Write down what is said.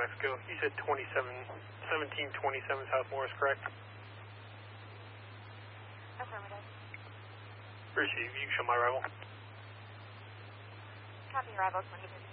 Mexico. You said 1727 South Morris, correct? Affirmative. Appreciate you. You can show my arrival. Copy arrival 2015.